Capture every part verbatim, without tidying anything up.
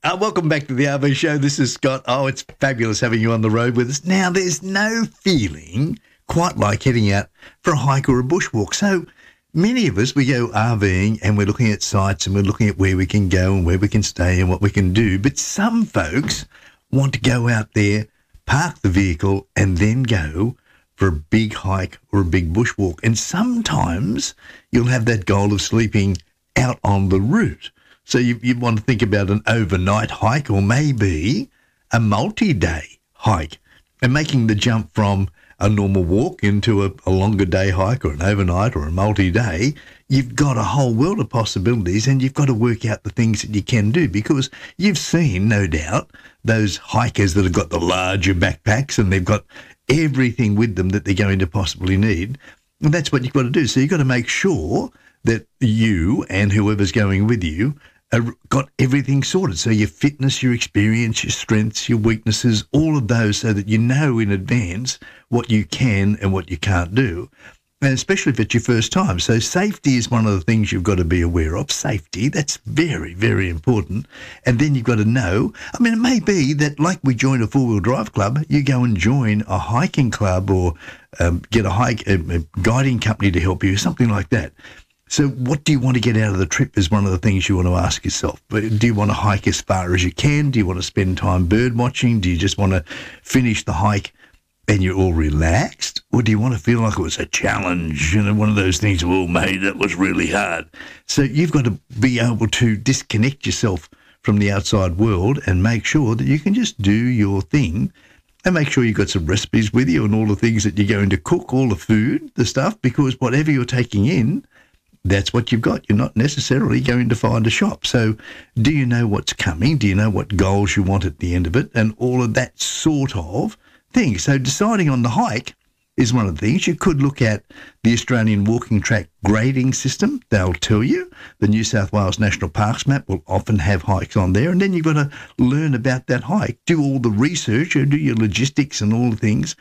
Uh, welcome back to the R V Show. This is Scott. Oh, it's fabulous having you on the road with us. Now, there's no feeling quite like heading out for a hike or a bushwalk. So many of us, we go RVing and we're looking at sites and we're looking at where we can go and where we can stay and what we can do. But some folks want to go out there, park the vehicle and then go for a big hike or a big bushwalk. And sometimes you'll have that goal of sleeping out on the route. So you, you want to think about an overnight hike or maybe a multi-day hike and making the jump from a normal walk into a, a longer day hike or an overnight or a multi-day. You've got a whole world of possibilities and you've got to work out the things that you can do because you've seen, no doubt, those hikers that have got the larger backpacks and they've got everything with them that they're going to possibly need. And that's what you've got to do. So you've got to make sure that you and whoever's going with you got everything sorted. So your fitness, your experience, your strengths, your weaknesses, all of those so that you know in advance what you can and what you can't do. And especially if it's your first time. So safety is one of the things you've got to be aware of. Safety, that's very, very important. And then you've got to know, I mean, it may be that like we join a four-wheel drive club, you go and join a hiking club or um, get a hike, a, a guiding company to help you, something like that. So what do you want to get out of the trip is one of the things you want to ask yourself. But do you want to hike as far as you can? Do you want to spend time bird watching? Do you just want to finish the hike and you're all relaxed? Or do you want to feel like it was a challenge, you know, one of those things, oh, mate, that was really hard. So you've got to be able to disconnect yourself from the outside world and make sure that you can just do your thing and make sure you've got some recipes with you and all the things that you're going to cook, all the food, the stuff, because whatever you're taking in, that's what you've got. You're not necessarily going to find a shop. So do you know what's coming? Do you know what goals you want at the end of it? And all of that sort of thing. So deciding on the hike is one of the things. You could look at the Australian Walking Track grading system. They'll tell you. The New South Wales National Parks map will often have hikes on there. And then you've got to learn about that hike. Do all the research, or do your logistics and all the things.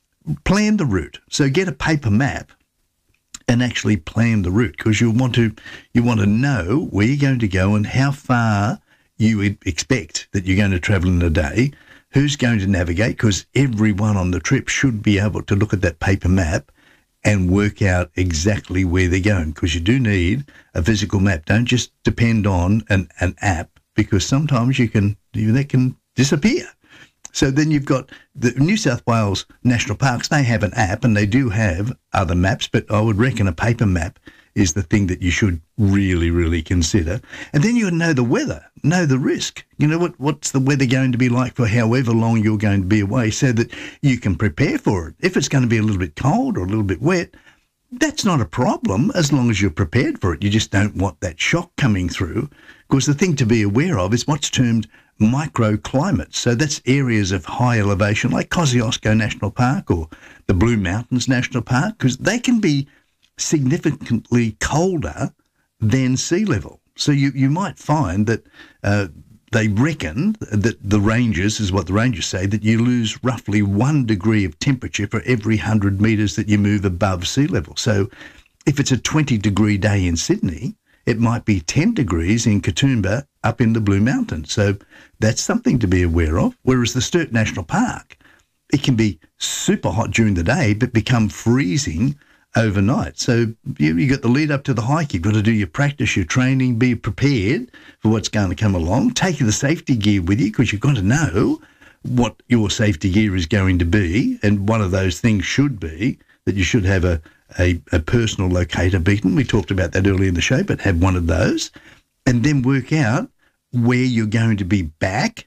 Plan the route. So get a paper map and actually plan the route, because you want to you want to know where you're going to go and how far you would expect that you're going to travel in a day, who's going to navigate, because everyone on the trip should be able to look at that paper map and work out exactly where they're going, because you do need a physical map. Don't just depend on an, an app, because sometimes you can that can disappear. So then you've got the New South Wales National Parks. They have an app and they do have other maps, but I would reckon a paper map is the thing that you should really, really consider. And then you know the weather, know the risk. You know, what what's the weather going to be like for however long you're going to be away, so that you can prepare for it. If it's going to be a little bit cold or a little bit wet, that's not a problem as long as you're prepared for it. You just don't want that shock coming through, because the thing to be aware of is what's termed microclimates. So that's areas of high elevation like Kosciuszko National Park or the Blue Mountains National Park, because they can be significantly colder than sea level. So you, you might find that uh, they reckon that the ranges, is what the rangers say, that you lose roughly one degree of temperature for every one hundred metres that you move above sea level. So if it's a twenty degree day in Sydney, it might be ten degrees in Katoomba up in the Blue Mountains. So that's something to be aware of. Whereas the Sturt National Park, it can be super hot during the day but become freezing overnight. So you, you got the lead up to the hike. You've got to do your practice, your training, be prepared for what's going to come along. Take the safety gear with you, because you've got to know what your safety gear is going to be. And one of those things should be that you should have a A, a personal locator beacon. We talked about that earlier in the show, but have one of those, and then work out where you're going to be back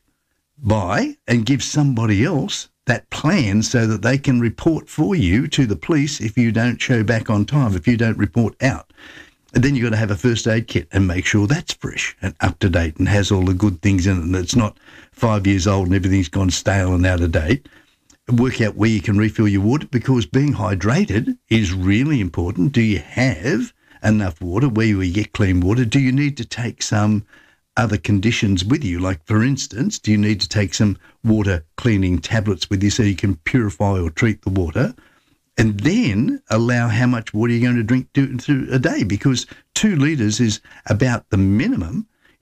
by and give somebody else that plan so that they can report for you to the police if you don't show back on time, if you don't report out. And then you've got to have a first aid kit and make sure that's fresh and up to date and has all the good things in it, and it's not five years old and everything's gone stale and out of date. Work out where you can refill your water, because being hydrated is really important. Do you have enough water? Where you get clean water? Do you need to take some other conditions with you? Like, for instance, do you need to take some water cleaning tablets with you so you can purify or treat the water? And then allow how much water you're going to drink through a day, because two litres is about the minimum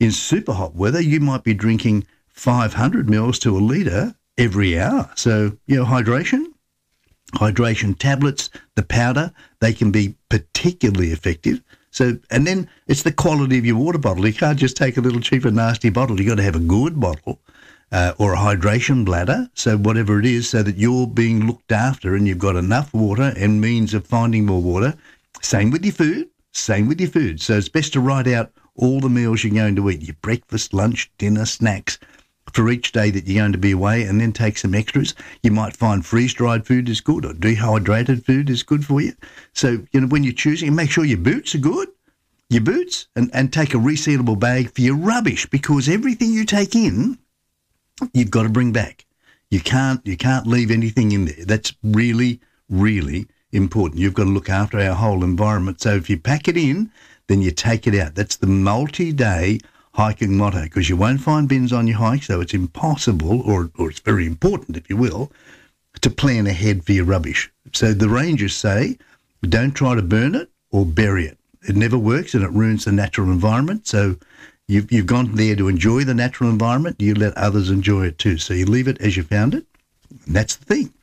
in super hot weather, you might be drinking five hundred mils to a litre every hour. So, you know, hydration, hydration tablets, the powder, they can be particularly effective. So, and then it's the quality of your water bottle. You can't just take a little cheaper, nasty bottle. You've got to have a good bottle uh, or a hydration bladder, so whatever it is, so that you're being looked after and you've got enough water and means of finding more water. Same with your food, same with your food. So it's best to write out all the meals you're going to eat, your breakfast, lunch, dinner, snacks, for each day that you're going to be away, and then take some extras. You might find freeze-dried food is good, or dehydrated food is good for you. So, you know, when you're choosing, make sure your boots are good, your boots, and, and take a resealable bag for your rubbish, because everything you take in, you've got to bring back. You can't, you can't leave anything in there. That's really, really important. You've got to look after our whole environment. So if you pack it in, then you take it out. That's the multi-day hiking motto, because you won't find bins on your hike, so it's impossible, or, or it's very important, if you will, to plan ahead for your rubbish. So the rangers say, don't try to burn it or bury it. It never works and it ruins the natural environment. So you've, you've gone there to enjoy the natural environment, you let others enjoy it too. So you leave it as you found it, and that's the thing.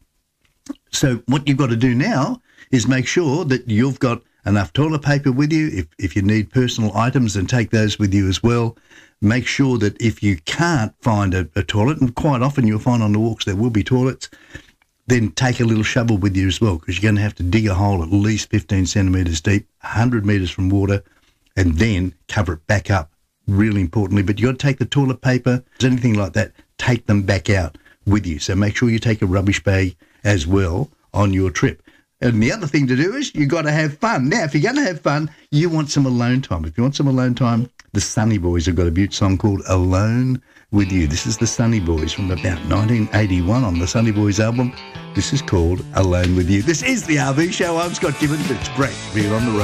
So what you've got to do now is make sure that you've got enough toilet paper with you. If if you need personal items, then take those with you as well. Make sure that if you can't find a, a toilet, and quite often you'll find on the walks there will be toilets, then take a little shovel with you as well, because you're going to have to dig a hole at least fifteen centimetres deep, one hundred metres from water, and then cover it back up, really importantly. But you've got to take the toilet paper, anything like that, take them back out with you. So make sure you take a rubbish bag as well on your trip. And the other thing to do is you've got to have fun. Now, if you're going to have fun, you want some alone time. If you want some alone time, the Sunny Boys have got a beaut song called Alone With You. This is the Sunny Boys from about nineteen eighty-one on the Sunny Boys album. This is called Alone With You. This is the R V Show. I'm Scott Gibbons. It's great being on the road.